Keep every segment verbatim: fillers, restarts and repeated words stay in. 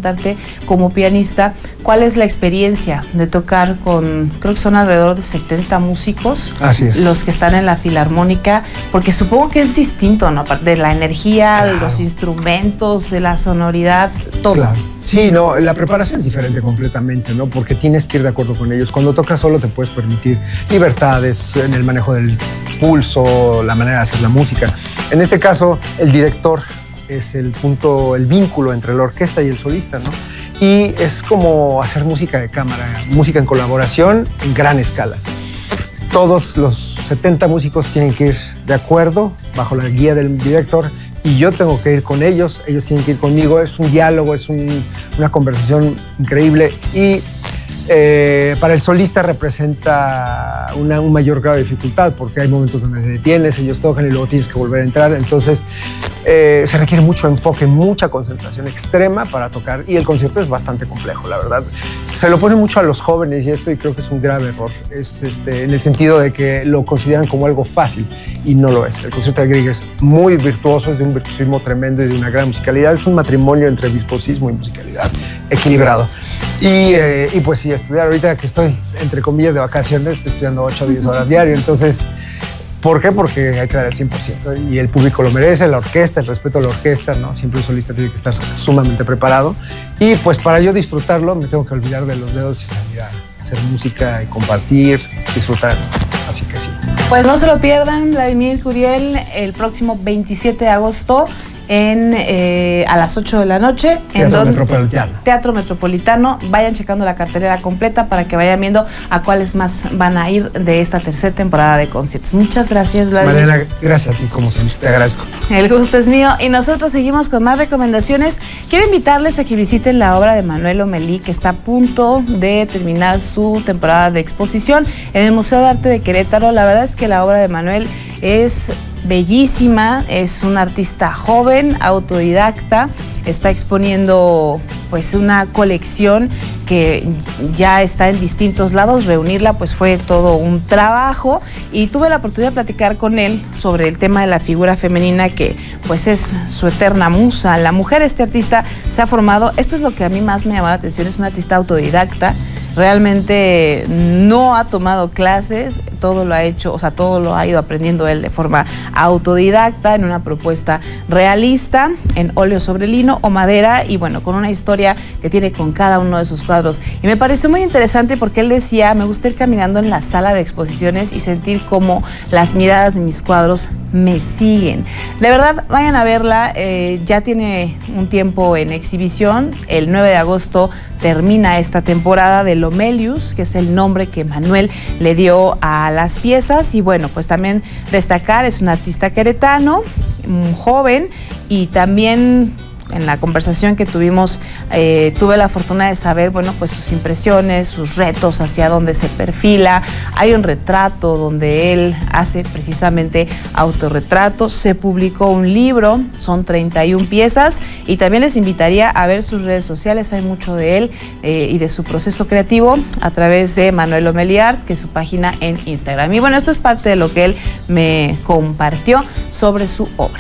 preguntarte, como pianista, ¿cuál es la experiencia de tocar con, creo que son alrededor de setenta músicos? Así es. Los que están en la filarmónica, porque supongo que es distinto, ¿no? Aparte de la energía, claro, los instrumentos, de la sonoridad, todo. Claro. Sí, no, la preparación es diferente completamente, ¿no? Porque tienes que ir de acuerdo con ellos. Cuando tocas solo te puedes permitir libertades en el manejo del pulso, la manera de hacer la música. En este caso, el director es el punto, el vínculo entre la orquesta y el solista, ¿no? Y es como hacer música de cámara, música en colaboración en gran escala. Todos los setenta músicos tienen que ir de acuerdo, bajo la guía del director, y yo tengo que ir con ellos, ellos tienen que ir conmigo. Es un diálogo, es un, una conversación increíble, y eh, para el solista representa una, un mayor grado de dificultad, porque hay momentos donde te detienes, ellos tocan y luego tienes que volver a entrar. Entonces eh, se requiere mucho enfoque, mucha concentración extrema para tocar, y el concierto es bastante complejo, la verdad. Se lo pone mucho a los jóvenes, y esto y creo que es un grave error, es este, en el sentido de que lo consideran como algo fácil, y no lo es. El concierto de Grieg es muy virtuoso, es de un virtuosismo tremendo y de una gran musicalidad. Es un matrimonio entre virtuosismo y musicalidad equilibrado. Y, eh, y pues sí, estudiar ahorita que estoy, entre comillas, de vacaciones, estoy estudiando ocho o diez horas diario. Entonces, ¿por qué? Porque hay que dar el cien por ciento, y el público lo merece, la orquesta, el respeto a la orquesta, ¿no? Siempre un solista tiene que estar sumamente preparado. Y pues para yo disfrutarlo me tengo que olvidar de los dedos y salir a hacer música y compartir, disfrutar. Así que sí. Pues no se lo pierdan, Vladimir Curiel, el próximo veintisiete de agosto en, eh, a las ocho de la noche. Teatro en donde, Metropolitano. Teatro Metropolitano. Vayan checando la cartelera completa para que vayan viendo a cuáles más van a ir de esta tercera temporada de conciertos. Muchas gracias, Vladimir. Mariana, gracias a ti, como siempre. Te agradezco. El gusto es mío, y nosotros seguimos con más recomendaciones. Quiero invitarles a que visiten la obra de Manuel Omelí, que está a punto de terminar su temporada de exposición en el Museo de Arte de Querétaro. La verdad es que la obra de Manuel es bellísima, es un artista joven, autodidacta, está exponiendo pues una colección que ya está en distintos lados. Reunirla pues fue todo un trabajo, y tuve la oportunidad de platicar con él sobre el tema de la figura femenina, que pues es su eterna musa, la mujer. Este artista se ha formado, esto es lo que a mí más me llamó la atención, es un artista autodidacta. Realmente no ha tomado clases, todo lo ha hecho, o sea, todo lo ha ido aprendiendo él de forma autodidacta, en una propuesta realista, en óleo sobre lino o madera, y bueno, con una historia que tiene con cada uno de sus cuadros. Y me pareció muy interesante porque él decía, me gusta ir caminando en la sala de exposiciones y sentir cómo las miradas de mis cuadros me siguen. De verdad, vayan a verla, eh, ya tiene un tiempo en exhibición. El nueve de agosto termina esta temporada de Lomelius, que es el nombre que Manuel le dio a las piezas. Y bueno, pues también destacar, es un artista queretano, un joven, y también en la conversación que tuvimos eh, tuve la fortuna de saber, bueno, pues sus impresiones, sus retos, hacia dónde se perfila. Hay un retrato donde él hace precisamente autorretratos. Se publicó un libro, son treinta y una piezas, y también les invitaría a ver sus redes sociales. Hay mucho de él eh, y de su proceso creativo a través de Manuel Omelí Art, que es su página en Instagram. Y bueno, esto es parte de lo que él me compartió sobre su obra.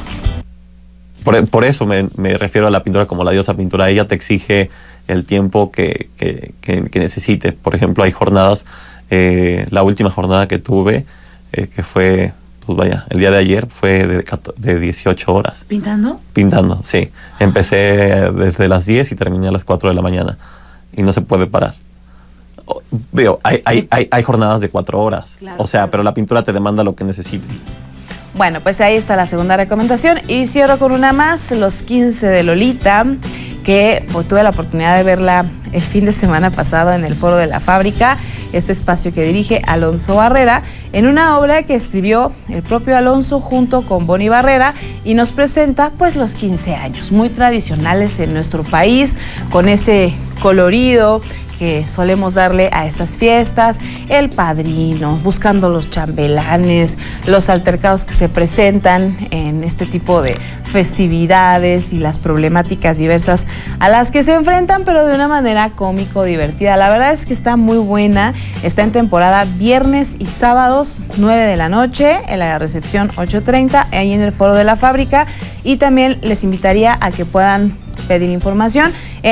Por, por eso me, me refiero a la pintura como la diosa pintura. Ella te exige el tiempo que, que, que, que necesites. Por ejemplo, hay jornadas, eh, la última jornada que tuve, eh, que fue, pues vaya, el día de ayer, fue de, de dieciocho horas. ¿Pintando? Pintando, sí. Empecé desde las diez y terminé a las cuatro de la mañana. Y no se puede parar. Veo, hay, hay, hay, hay jornadas de cuatro horas. Claro, o sea, claro. Pero la pintura te demanda lo que necesites. Bueno, pues ahí está la segunda recomendación, y cierro con una más, los quince de Lolita, que pues, tuve la oportunidad de verla el fin de semana pasado en el Foro de la Fábrica, este espacio que dirige Alonso Barrera, en una obra que escribió el propio Alonso junto con Bonnie Barrera, y nos presenta pues los quince años, muy tradicionales en nuestro país, con ese colorido que solemos darle a estas fiestas, el padrino, buscando los chambelanes, los altercados que se presentan en este tipo de festividades y las problemáticas diversas a las que se enfrentan, pero de una manera cómico, divertida. La verdad es que está muy buena, está en temporada viernes y sábados, nueve de la noche, en la recepción ocho treinta, ahí en el Foro de la Fábrica, y también les invitaría a que puedan pedir información